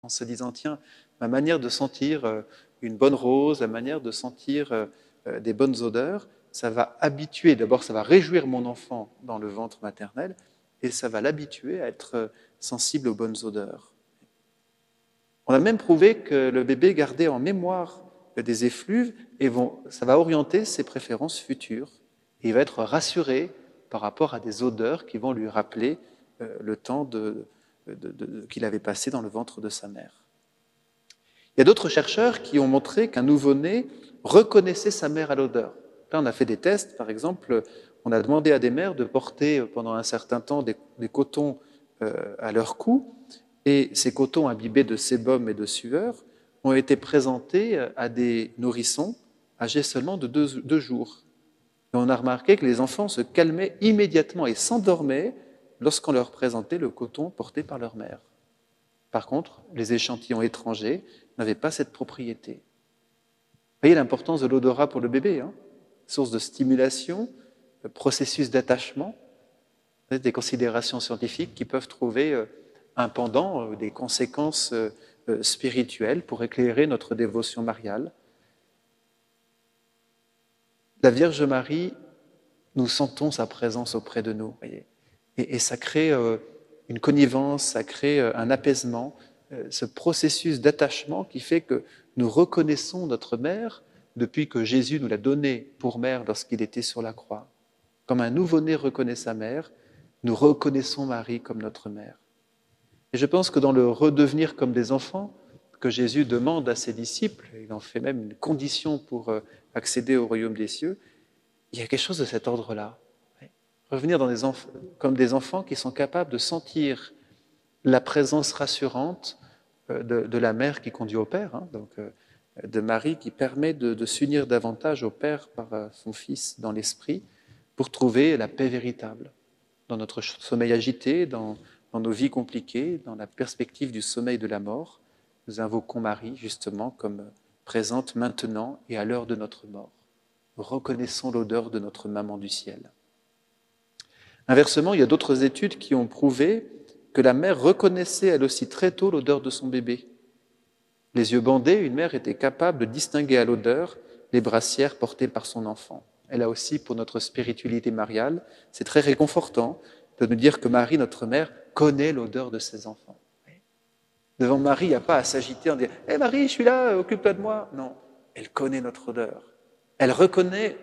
en se disant, tiens, ma manière de sentir une bonne rose, la manière de sentir des bonnes odeurs, ça va habituer, d'abord ça va réjouir mon enfant dans le ventre maternel, et ça va l'habituer à être sensible aux bonnes odeurs. On a même prouvé que le bébé gardé en mémoire des effluves, ça va orienter ses préférences futures, et il va être rassuré par rapport à des odeurs qui vont lui rappeler le temps qu'il avait passé dans le ventre de sa mère. Il y a d'autres chercheurs qui ont montré qu'un nouveau-né reconnaissait sa mère à l'odeur. Là, on a fait des tests, par exemple, on a demandé à des mères de porter pendant un certain temps des cotons à leur cou, et ces cotons imbibés de sébum et de sueur ont été présentés à des nourrissons âgés seulement de 2 jours. Et on a remarqué que les enfants se calmaient immédiatement et s'endormaient lorsqu'on leur présentait le coton porté par leur mère. Par contre, les échantillons étrangers n'avaient pas cette propriété. Vous voyez l'importance de l'odorat pour le bébé, hein, source de stimulation, processus d'attachement, des considérations scientifiques qui peuvent trouver un pendant, des conséquences spirituelles pour éclairer notre dévotion mariale. La Vierge Marie, nous sentons sa présence auprès de nous, voyez, et ça crée une connivence, ça crée un apaisement, ce processus d'attachement qui fait que nous reconnaissons notre mère depuis que Jésus nous l'a donnée pour mère lorsqu'il était sur la croix. Comme un nouveau-né reconnaît sa mère, nous reconnaissons Marie comme notre mère. Et je pense que dans le redevenir comme des enfants que Jésus demande à ses disciples, il en fait même une condition pour accéder au royaume des cieux, il y a quelque chose de cet ordre-là. Revenir comme des enfants qui sont capables de sentir la présence rassurante de la mère qui conduit au Père, hein, donc de Marie qui permet de s'unir davantage au Père par son Fils dans l'Esprit pour trouver la paix véritable dans notre sommeil agité, dans nos vies compliquées, dans la perspective du sommeil de la mort. Nous invoquons Marie justement comme présente maintenant et à l'heure de notre mort. Nous reconnaissons l'odeur de notre maman du ciel. Inversement, il y a d'autres études qui ont prouvé que la mère reconnaissait elle aussi très tôt l'odeur de son bébé. Les yeux bandés, une mère était capable de distinguer à l'odeur les brassières portées par son enfant. Et là aussi, pour notre spiritualité mariale, c'est très réconfortant de nous dire que Marie, notre mère, connaît l'odeur de ses enfants. Devant Marie, il n'y a pas à s'agiter en disant « Hé Marie, je suis là, occupe-toi de moi ». Non, elle connaît notre odeur. Elle reconnaît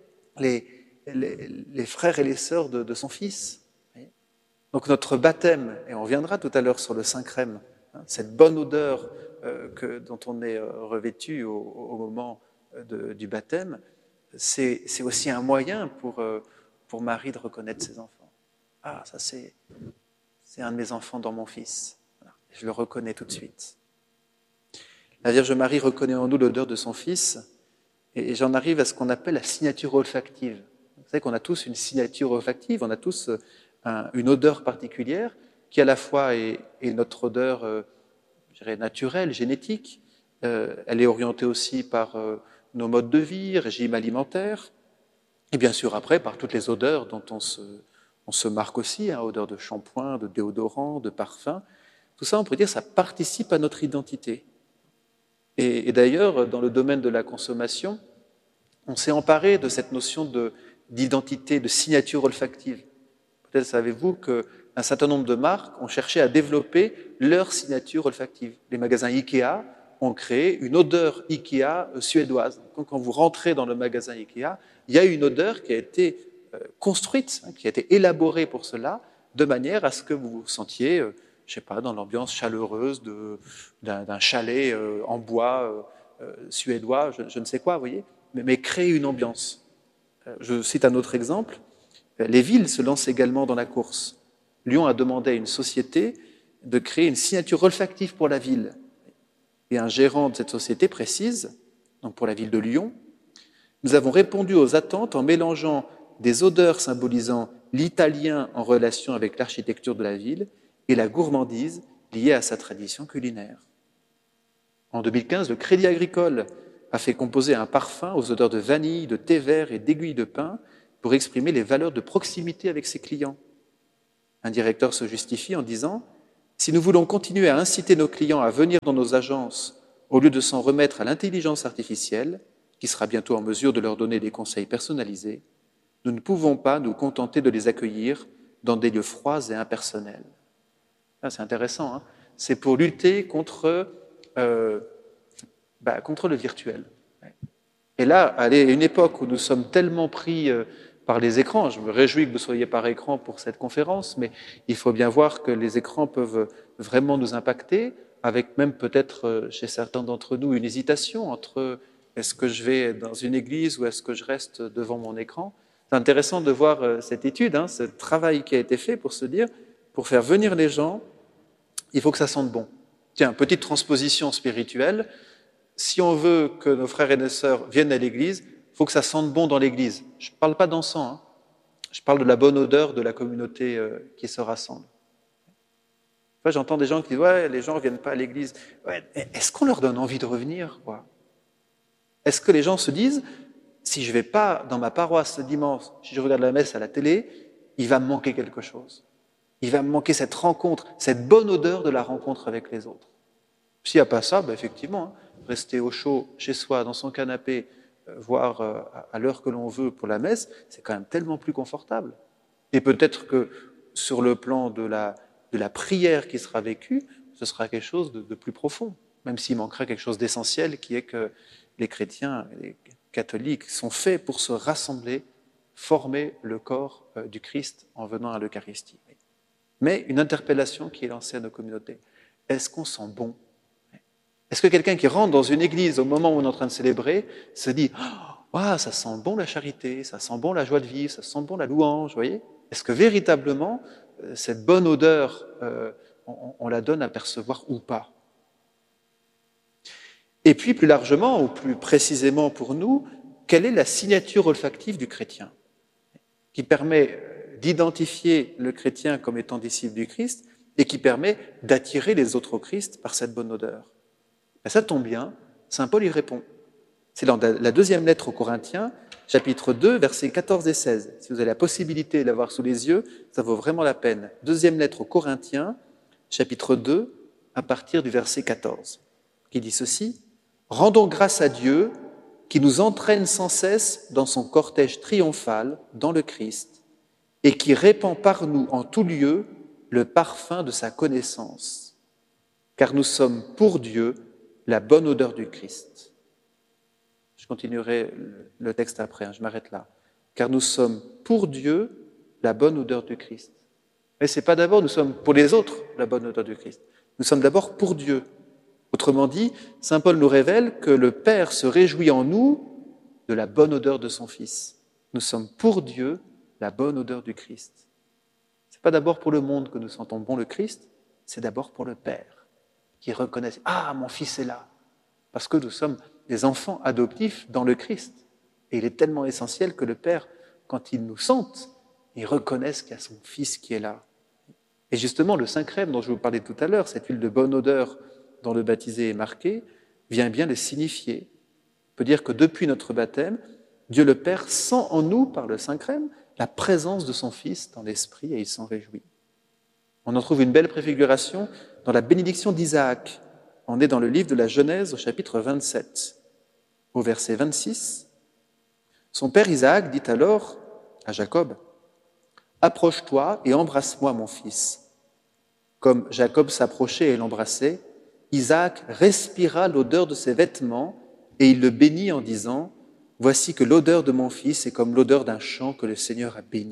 les frères et les sœurs de son fils. Donc notre baptême, et on reviendra tout à l'heure sur le Saint-Crème, hein, cette bonne odeur dont on est revêtu au moment du baptême, c'est aussi un moyen pour Marie de reconnaître ses enfants. Ah, ça c'est un de mes enfants dans mon fils. Voilà, je le reconnais tout de suite. La Vierge Marie reconnaît en nous l'odeur de son fils, et j'en arrive à ce qu'on appelle la signature olfactive. Vous savez qu'on a tous une signature olfactive, on a tous une odeur particulière qui à la fois est notre odeur je dirais, naturelle, génétique. Elle est orientée aussi par nos modes de vie, régime alimentaire, et bien sûr après par toutes les odeurs dont on se marque aussi, hein, odeur de shampoing, de déodorant, de parfum. Tout ça, on pourrait dire, ça participe à notre identité. Et d'ailleurs, dans le domaine de la consommation, on s'est emparé de cette notion d'identité, de signature olfactive. Peut-être savez-vous qu'un certain nombre de marques ont cherché à développer leur signature olfactive. Les magasins Ikea ont créé une odeur Ikea suédoise. Donc, quand vous rentrez dans le magasin Ikea, il y a une odeur qui a été construite, qui a été élaborée pour cela, de manière à ce que vous vous sentiez, je ne sais pas, dans l'ambiance chaleureuse d'un chalet en bois suédois, je ne sais quoi, vous voyez, mais créer une ambiance. Je cite un autre exemple. Les villes se lancent également dans la course. Lyon a demandé à une société de créer une signature olfactive pour la ville. Et un gérant de cette société précise, donc pour la ville de Lyon, nous avons répondu aux attentes en mélangeant des odeurs symbolisant l'italien en relation avec l'architecture de la ville et la gourmandise liée à sa tradition culinaire. En 2015, le Crédit Agricole a fait composer un parfum aux odeurs de vanille, de thé vert et d'aiguille de pin pour exprimer les valeurs de proximité avec ses clients. Un directeur se justifie en disant « Si nous voulons continuer à inciter nos clients à venir dans nos agences au lieu de s'en remettre à l'intelligence artificielle, qui sera bientôt en mesure de leur donner des conseils personnalisés, nous ne pouvons pas nous contenter de les accueillir dans des lieux froids et impersonnels. Ah, c'est intéressant, hein. C'est pour lutter contre le virtuel. Et là, à une époque où nous sommes tellement pris par les écrans, je me réjouis que vous soyez par écran pour cette conférence, mais il faut bien voir que les écrans peuvent vraiment nous impacter, avec même peut-être chez certains d'entre nous une hésitation entre est-ce que je vais dans une église ou est-ce que je reste devant mon écran. C'est intéressant de voir cette étude, hein, ce travail qui a été fait pour se dire, pour faire venir les gens, il faut que ça sente bon. Tiens, petite transposition spirituelle, si on veut que nos frères et nos sœurs viennent à l'église, il faut que ça sente bon dans l'église. Je ne parle pas d'encens, hein. Je parle de la bonne odeur de la communauté qui se rassemble. Enfin, j'entends des gens qui disent « ouais, les gens ne viennent pas à l'église ouais, ». Est-ce qu'on leur donne envie de revenir, quoi? Est-ce que les gens se disent « si je ne vais pas dans ma paroisse ce dimanche, si je regarde la messe à la télé, il va me manquer quelque chose. Il va me manquer cette rencontre, cette bonne odeur de la rencontre avec les autres. » S'il n'y a pas ça, effectivement, hein, rester au chaud chez soi, dans son canapé, voire à l'heure que l'on veut pour la messe, c'est quand même tellement plus confortable. Et peut-être que sur le plan de la prière qui sera vécue, ce sera quelque chose de plus profond, même s'il manquera quelque chose d'essentiel, qui est que les chrétiens, les catholiques sont faits pour se rassembler, former le corps du Christ en venant à l'Eucharistie. Mais une interpellation qui est lancée à nos communautés. Est-ce qu'on sent bon? Est-ce que quelqu'un qui rentre dans une église au moment où on est en train de célébrer se dit « oh, ça sent bon la charité, ça sent bon la joie de vivre, ça sent bon la louange », vous voyez? Est-ce que véritablement, cette bonne odeur, on la donne à percevoir ou pas? Et puis, plus largement, ou plus précisément pour nous, quelle est la signature olfactive du chrétien qui permet d'identifier le chrétien comme étant disciple du Christ et qui permet d'attirer les autres au Christ par cette bonne odeur? Ça tombe bien, saint Paul y répond. C'est dans la deuxième lettre aux Corinthiens, chapitre 2, versets 14 et 16. Si vous avez la possibilité de l'avoir sous les yeux, ça vaut vraiment la peine. Deuxième lettre aux Corinthiens, chapitre 2, à partir du verset 14, qui dit ceci: « Rendons grâce à Dieu qui nous entraîne sans cesse dans son cortège triomphal dans le Christ et qui répand par nous en tout lieu le parfum de sa connaissance. Car nous sommes pour Dieu la bonne odeur du Christ. » Je continuerai le texte après, je m'arrête là. Car nous sommes pour Dieu la bonne odeur du Christ. Mais ce n'est pas d'abord nous sommes pour les autres la bonne odeur du Christ. Nous sommes d'abord pour Dieu. Autrement dit, saint Paul nous révèle que le Père se réjouit en nous de la bonne odeur de son Fils. Nous sommes pour Dieu la bonne odeur du Christ. Ce n'est pas d'abord pour le monde que nous sentons bon le Christ, c'est d'abord pour le Père, qui reconnaissent « Ah, mon Fils est là !» Parce que nous sommes des enfants adoptifs dans le Christ. Et il est tellement essentiel que le Père, quand il nous sente, il reconnaisse qu'il y a son Fils qui est là. Et justement, le Saint-Crème dont je vous parlais tout à l'heure, cette huile de bonne odeur dont le baptisé est marqué, vient bien le signifier. On peut dire que depuis notre baptême, Dieu le Père sent en nous, par le Saint-Crème, la présence de son Fils dans l'Esprit et il s'en réjouit. On en trouve une belle préfiguration dans la bénédiction d'Isaac. On est dans le livre de la Genèse au chapitre 27, au verset 26. Son père Isaac dit alors à Jacob: « Approche-toi et embrasse-moi, mon fils. » Comme Jacob s'approchait et l'embrassait, Isaac respira l'odeur de ses vêtements et il le bénit en disant: « Voici que l'odeur de mon fils est comme l'odeur d'un champ que le Seigneur a béni. »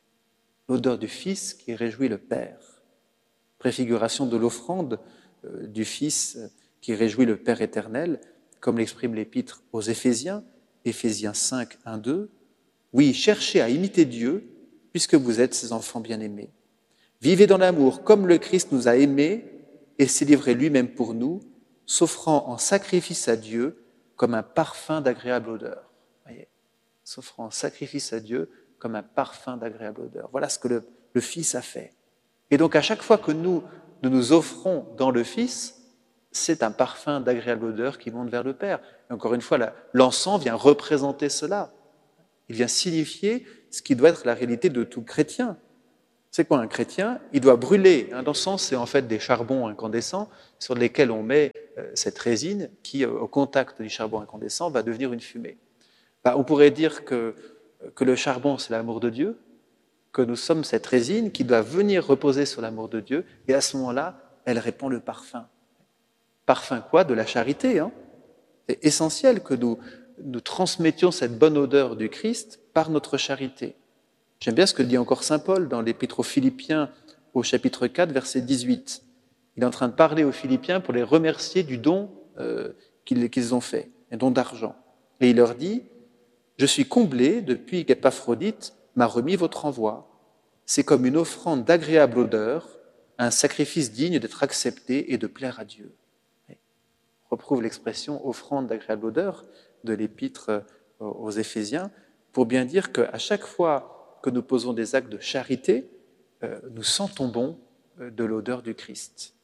L'odeur du Fils qui réjouit le Père. Préfiguration de l'offrande du Fils qui réjouit le Père éternel, comme l'exprime l'Épître aux Éphésiens, Éphésiens 5, 1, 2. Oui, cherchez à imiter Dieu, puisque vous êtes ses enfants bien-aimés. Vivez dans l'amour comme le Christ nous a aimés et s'est livré lui-même pour nous, s'offrant en sacrifice à Dieu comme un parfum d'agréable odeur. Voyez, s'offrant en sacrifice à Dieu comme un parfum d'agréable odeur. Voilà ce que le Fils a fait. Et donc à chaque fois que nous nous offrons dans le Fils, c'est un parfum d'agréable odeur qui monte vers le Père. Et encore une fois, l'encens vient représenter cela. Il vient signifier ce qui doit être la réalité de tout chrétien. C'est quoi un chrétien? Il doit brûler. L'encens, c'est en fait des charbons incandescents sur lesquels on met cette résine qui, au contact du charbon incandescent, va devenir une fumée. On pourrait dire que le charbon, c'est l'amour de Dieu, que nous sommes cette résine qui doit venir reposer sur l'amour de Dieu, et à ce moment-là, elle répand le parfum. Parfum quoi? De la charité. C'est essentiel que nous transmettions cette bonne odeur du Christ par notre charité. J'aime bien ce que dit encore saint Paul dans l'Épître aux Philippiens au chapitre 4, verset 18. Il est en train de parler aux Philippiens pour les remercier du don qu'ils ont fait, un don d'argent. Et il leur dit, « Je suis comblé depuis qu'Épaphrodite m'a remis votre envoi. C'est comme une offrande d'agréable odeur, un sacrifice digne d'être accepté et de plaire à Dieu. » On retrouve l'expression offrande d'agréable odeur de l'Épître aux Éphésiens pour bien dire qu'à chaque fois que nous posons des actes de charité, nous sentons bon de l'odeur du Christ.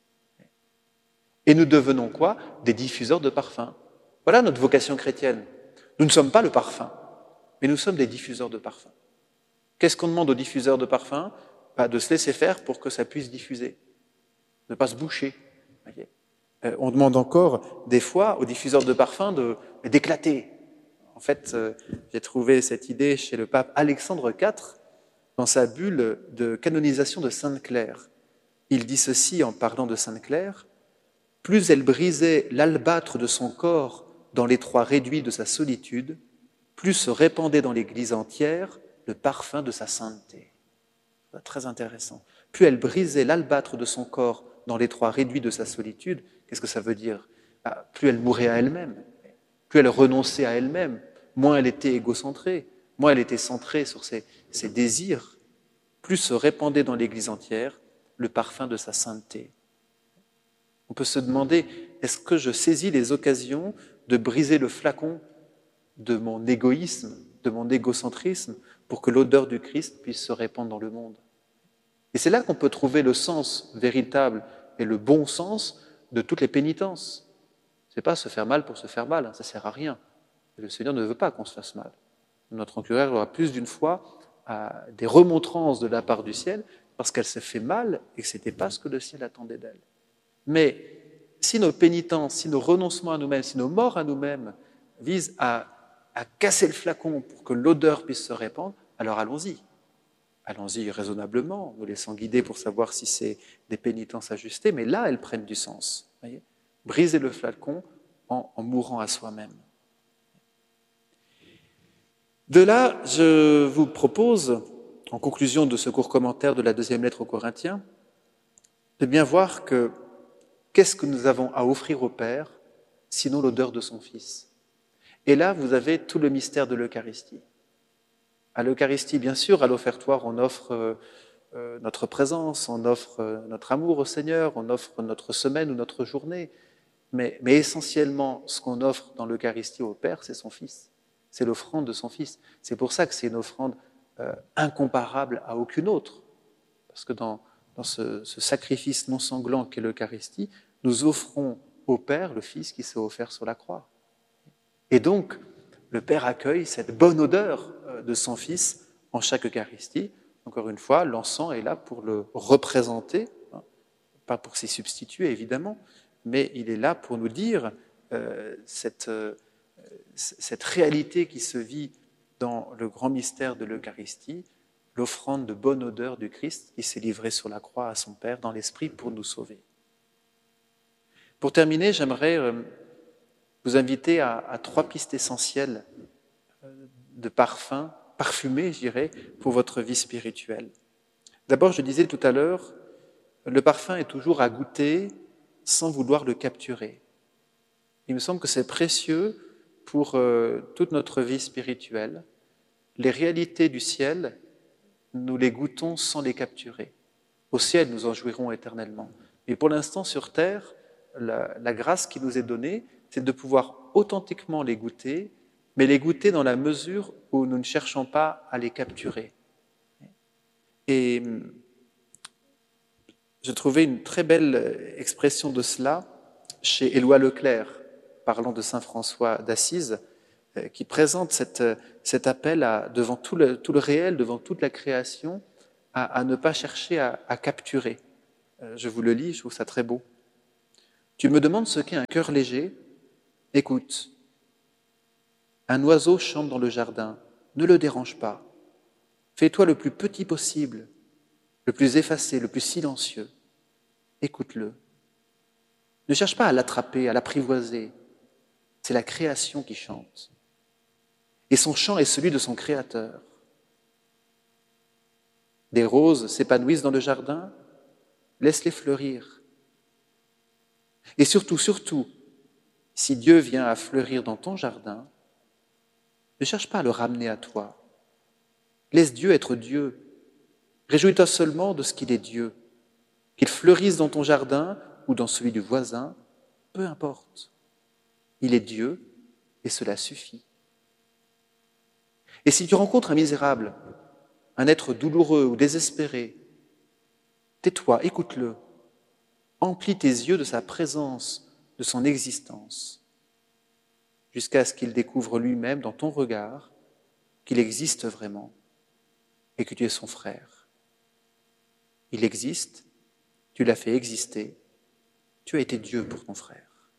Et nous devenons quoi? Des diffuseurs de parfums. Voilà notre vocation chrétienne. Nous ne sommes pas le parfum, mais nous sommes des diffuseurs de parfums. Qu'est-ce qu'on demande aux diffuseurs de parfums? De se laisser faire pour que ça puisse diffuser, de ne pas se boucher. Voyez. On demande encore des fois aux diffuseurs de parfums d'éclater. En fait, j'ai trouvé cette idée chez le pape Alexandre IV dans sa bulle de canonisation de Sainte Claire. Il dit ceci en parlant de Sainte Claire, « Plus elle brisait l'albâtre de son corps dans l'étroit réduit de sa solitude, plus se répandait dans l'Église entière le parfum de sa sainteté. » C'est très intéressant. Plus elle brisait l'albâtre de son corps dans l'étroit réduit de sa solitude, qu'est-ce que ça veut dire? Plus elle mourait à elle-même, plus elle renonçait à elle-même, moins elle était égocentrée, moins elle était centrée sur ses désirs, plus se répandait dans l'Église entière le parfum de sa sainteté. On peut se demander, est-ce que je saisis les occasions de briser le flacon de mon égoïsme, de mon égocentrisme, pour que l'odeur du Christ puisse se répandre dans le monde? Et c'est là qu'on peut trouver le sens véritable et le bon sens de toutes les pénitences. Ce n'est pas se faire mal pour se faire mal, ça ne sert à rien. Le Seigneur ne veut pas qu'on se fasse mal. Notre encureur aura plus d'une fois des remontrances de la part du ciel parce qu'elle s'est fait mal et que ce n'était pas ce que le ciel attendait d'elle. Mais si nos pénitences, si nos renoncements à nous-mêmes, si nos morts à nous-mêmes visent à casser le flacon pour que l'odeur puisse se répandre, alors allons-y. Allons-y raisonnablement, nous laissant guider pour savoir si c'est des pénitences ajustées, mais là, elles prennent du sens. Voyez, briser le flacon en mourant à soi-même. De là, je vous propose, en conclusion de ce court commentaire de la deuxième lettre aux Corinthiens, de bien voir que qu'est-ce que nous avons à offrir au Père, sinon l'odeur de son Fils. Et là, vous avez tout le mystère de l'Eucharistie. À l'Eucharistie, bien sûr, à l'offertoire, on offre notre présence, on offre notre amour au Seigneur, on offre notre semaine ou notre journée. Mais essentiellement, ce qu'on offre dans l'Eucharistie au Père, c'est son Fils. C'est l'offrande de son Fils. C'est pour ça que c'est une offrande incomparable à aucune autre. Parce que dans ce sacrifice non sanglant qu'est l'Eucharistie, nous offrons au Père le Fils qui s'est offert sur la croix. Et donc, le Père accueille cette bonne odeur de son Fils en chaque Eucharistie. Encore une fois, l'encens est là pour le représenter, pas pour s'y substituer évidemment, mais il est là pour nous dire cette réalité qui se vit dans le grand mystère de l'Eucharistie, l'offrande de bonne odeur du Christ qui s'est livré sur la croix à son Père dans l'Esprit pour nous sauver. Pour terminer, j'aimerais vous inviter à 3 pistes essentielles de parfum, parfumé, je dirais, pour votre vie spirituelle. D'abord, je disais tout à l'heure, le parfum est toujours à goûter sans vouloir le capturer. Il me semble que c'est précieux pour toute notre vie spirituelle. Les réalités du ciel, nous les goûtons sans les capturer. Au ciel, nous en jouirons éternellement. Mais pour l'instant, sur terre, la grâce qui nous est donnée, c'est de pouvoir authentiquement les goûter, mais les goûter dans la mesure où nous ne cherchons pas à les capturer. Et je trouvais une très belle expression de cela chez Éloi Leclerc, parlant de saint François d'Assise, qui présente cet appel devant tout le réel, devant toute la création, à ne pas chercher à capturer. Je vous le lis, je trouve ça très beau. Tu me demandes ce qu'est un cœur léger? Écoute, un oiseau chante dans le jardin, ne le dérange pas. Fais-toi le plus petit possible, le plus effacé, le plus silencieux. Écoute-le. Ne cherche pas à l'attraper, à l'apprivoiser. C'est la création qui chante. Et son chant est celui de son Créateur. Des roses s'épanouissent dans le jardin, laisse-les fleurir. Et surtout, si Dieu vient à fleurir dans ton jardin, ne cherche pas à le ramener à toi. Laisse Dieu être Dieu. Réjouis-toi seulement de ce qu'il est Dieu. Qu'il fleurisse dans ton jardin ou dans celui du voisin, peu importe. Il est Dieu et cela suffit. Et si tu rencontres un misérable, un être douloureux ou désespéré, tais-toi, écoute-le. Emplis tes yeux de sa présence, de son existence, jusqu'à ce qu'il découvre lui-même dans ton regard qu'il existe vraiment et que tu es son frère. Il existe, tu l'as fait exister, tu as été Dieu pour ton frère.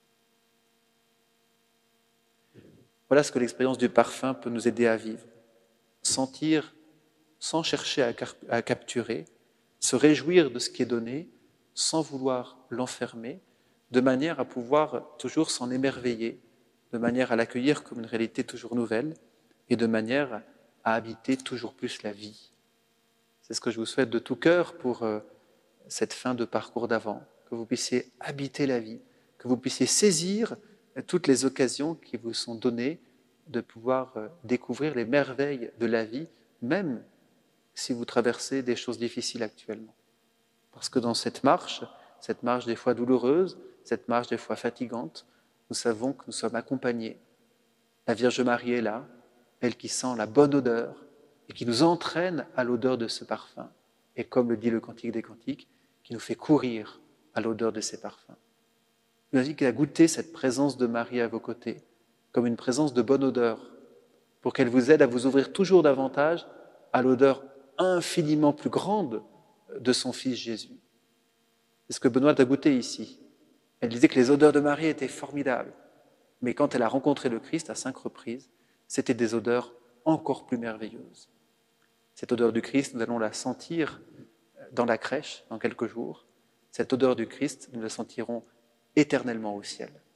Voilà ce que l'expérience du parfum peut nous aider à vivre. Sentir sans chercher à capturer, se réjouir de ce qui est donné sans vouloir l'enfermer, de manière à pouvoir toujours s'en émerveiller, de manière à l'accueillir comme une réalité toujours nouvelle et de manière à habiter toujours plus la vie. C'est ce que je vous souhaite de tout cœur pour cette fin de parcours d'avant, que vous puissiez habiter la vie, que vous puissiez saisir toutes les occasions qui vous sont données de pouvoir découvrir les merveilles de la vie, même si vous traversez des choses difficiles actuellement. Parce que dans cette marche des fois douloureuse, cette marche des fois fatigante, nous savons que nous sommes accompagnés. La Vierge Marie est là, elle qui sent la bonne odeur et qui nous entraîne à l'odeur de ce parfum. Et comme le dit le Cantique des Cantiques, qui nous fait courir à l'odeur de ces parfums. Il nous dit qu'il a goûté cette présence de Marie à vos côtés, comme une présence de bonne odeur, pour qu'elle vous aide à vous ouvrir toujours davantage à l'odeur infiniment plus grande de son Fils Jésus. C'est ce que Benoît a goûté ici. Elle disait que les odeurs de Marie étaient formidables, mais quand elle a rencontré le Christ à 5 reprises, c'était des odeurs encore plus merveilleuses. Cette odeur du Christ, nous allons la sentir dans la crèche dans quelques jours. Cette odeur du Christ, nous la sentirons éternellement au ciel.